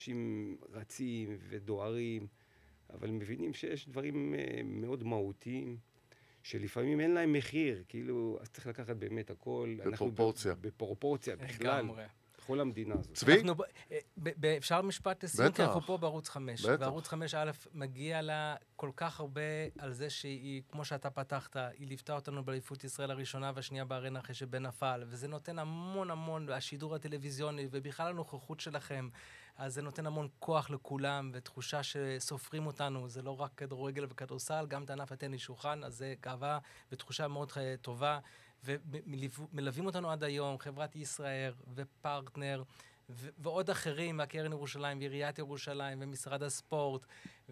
אנשים רצים ודוהרים, אבל מבינים שיש דברים מאוד מהותיים, שלפעמים אין להם מחיר, כאילו, אז צריך לקחת באמת הכל. בפרופורציה. בפרופורציה, בכלל. בכל המדינה הזאת. צבי? אפשר משפט לסיום, כי אנחנו פה בערוץ 5. בטח. וערוץ 5 א' מגיע לה כל כך הרבה על זה שהיא, כמו שאתה פתחת, היא ליוותה אותנו באליפות ישראל הראשונה והשנייה בארנה אחרי שבן נפל, וזה נותן המון, השידור הטלוויזיוני, ובכלל הנוכחות שלכם, אז זה נותן המון כוח לכולם, ותחושה שסופרים אותנו, זה לא רק כדורגל וכדורסל, גם את ענף הטניס שולחן, אז זה גאווה ותחושה מאוד טובה. ומלווים אותנו עד היום, חברת ישראל ופרטנר, ועוד אחרים, מהקרן ירושלים ועיריית ירושלים ומשרד הספורט,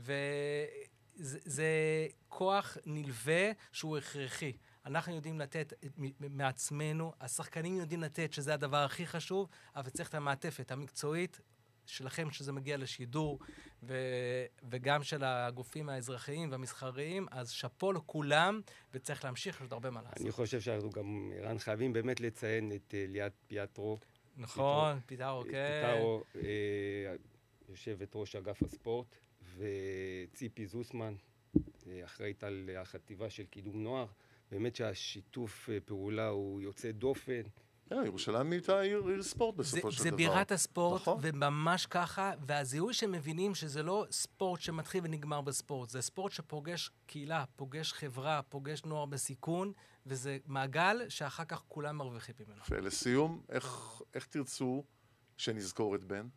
וזה כוח נלווה שהוא הכרחי. אנחנו יודעים לתת מעצמנו, השחקנים יודעים לתת שזה הדבר הכי חשוב, אבל צריך את המעטפת המקצועית שלכם שזה מגיע לשידור, וגם של הגופים האזרחיים והמסחריים, אז שפו לכולם, וצריך להמשיך, יש עוד הרבה מה לעשות. אני חושב שאנחנו גם, ערן, חייבים באמת לציין את ליאת פיאטרו. נכון, פיטרו, כן. פיטרו, יושבת ראש אגף הספורט, וציפי זוסמן, אחראית על החטיבה של קידום נוער. באמת שהשיתוף פעולה הוא יוצא דופן. ירושלים הייתה עיר ספורט בסופו של דבר. זה בירת הספורט, וממש ככה, והזיהוי שמבינים שזה לא ספורט שמתחיל ונגמר בספורט, זה ספורט שפוגש קהילה, פוגש חברה, פוגש נוער בסיכון, וזה מעגל שאחר כך כולם מרוויחים ממנו. ולסיום, איך תרצו שנזכור את בן?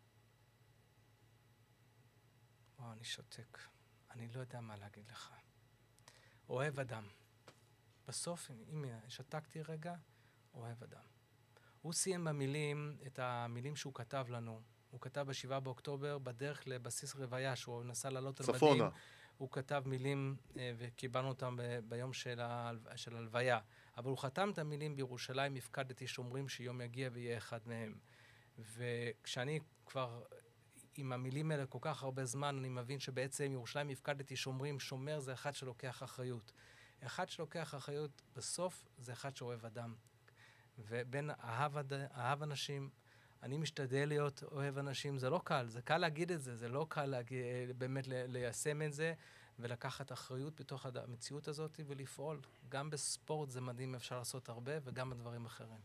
אני שותק. אני לא יודע מה להגיד לך. אוהב אדם. בסוף, אם שתקתי רגע, אוהב אדם. הוא סיים במילים, את המילים שהוא כתב לנו. הוא כתב ב7 באוקטובר, בדרך לבסיס רוויה, שהוא נסע לעלות על מדים. הוא כתב מילים, וקיבלנו אותם ביום של הלוויה. אבל הוא חתם את המילים, בירושלים הפקדתי שומרים שיום יגיע ויהיה אחד מהם. וכשאני כבר עם המילים האלה כל כך הרבה זמן, אני מבין שבעצם ירושלים הפקדתי שומרים, שומר זה אחד שלוקח אחריות. אחד שלוקח אחריות בסוף זה אחד שאוהב אדם. ובין אהב אנשים, אני משתדל להיות אוהב אנשים, זה לא קל, זה קל להגיד את זה, זה לא קל באמת ליישם את זה, ולקחת אחריות בתוך המציאות הזאת ולפעול. גם בספורט זה מדהים, אפשר לעשות הרבה, וגם בדברים אחרים.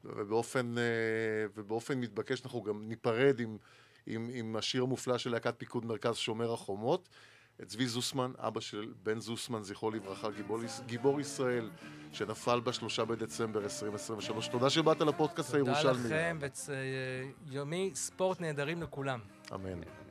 ובאופן מתבקש אנחנו גם ניפרד עם השיר המופלא של להקת פיקוד מרכז שומר החומות. את צבי זוסמן, אבא של בן זוסמן, זכרו לברכה, גיבור ישראל, שנפל ב3 בדצמבר 2023. תודה שבאת לפודקאסט הירושלמי. תודה לכם, ויומי ספורט נהדרים לכולם. אמן.